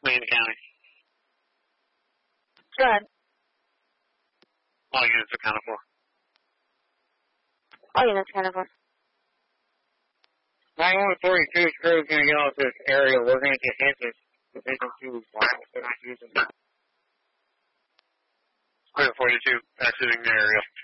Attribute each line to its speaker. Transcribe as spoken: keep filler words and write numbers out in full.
Speaker 1: Main County.
Speaker 2: Go ahead.
Speaker 1: All units accounted for.
Speaker 2: All units accounted for.
Speaker 1: nine one forty-two crew is going to get off this area. We're going to get hit this Division two wireless that I'm using. Crew forty-two exiting the area.